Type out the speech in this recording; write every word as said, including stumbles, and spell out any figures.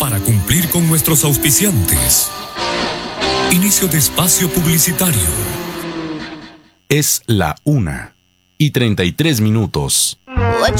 para cumplir con nuestros auspiciantes. Inicio de espacio publicitario. Es la una y treinta y tres minutos.